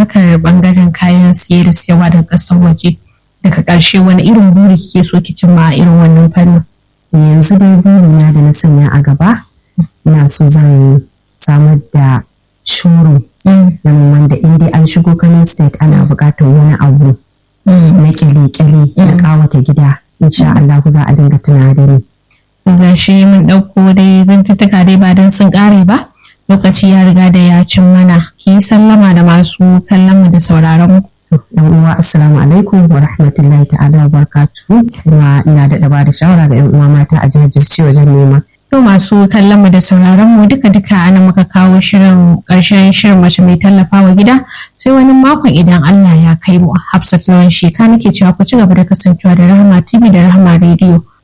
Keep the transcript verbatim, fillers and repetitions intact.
harkar bangaren kayan siye da siyarwa daga ƙasar waje. Daga ƙarshe wani irin buri kike so ki cimma a irin wannan fannin? Yanzu dai burina da na sanya a gaba, ina so zan samar da showroom wanda in dai an shigo Kano State ana buƙatar wani abu na kyale-kyale na ƙawata gida, insha Allah za a dinga tuna da ni. Ga shi mun ɗauko dai zantuttuka dai ba don sun ƙare ba, lokaci ya riga da ya cin mana. Ki yi sallama da masu kallon mu da sauraron mu. Yan uwa assalamu alaikum wa rahmatullahi ta'ala wa barakatuhu. Kuma ina da ba da shawara ga yan uwa mata a jajirce wajen nema. To masu kallon mu da sauraron mu duka duka ana muka kawo shirin ƙarshen shirin mace mai tallafawa gida, sai wani makon idan Allah ya kai mu. Hafsat Lawan Sheka nake cewa ku ci gaba da kasancewa da Rahama T V da Rahama Radio.